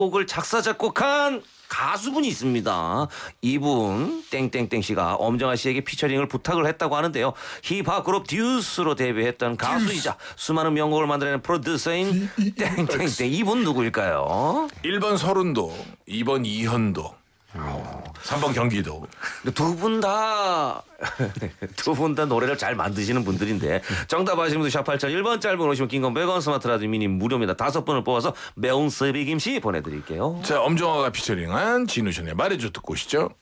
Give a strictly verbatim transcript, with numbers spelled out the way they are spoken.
곡을 작사 작곡한 가수분이 있습니다. 이분 땡땡땡 씨가 엄정화 씨에게 피처링을 부탁을 했다고 하는데요. 힙합 그룹 듀스로 데뷔했던 가수이자 수많은 명곡을 만들어낸 프로듀서인 땡땡땡. 이분 누구일까요? 일 번 서른도, 이 번 이현도, 삼 번 경기도. 두 분 다 두 분 다 노래를 잘 만드시는 분들인데 정답 아시는 분들 샵 팔천 일 번 짧은 오시면 긴건 백 원 스마트 라디오 미니 무료입니다. 다섯 분을 뽑아서 매운 스비김치 보내드릴게요. 자, 엄정화가 피처링한 진우션의 말해줘 듣고 오시죠.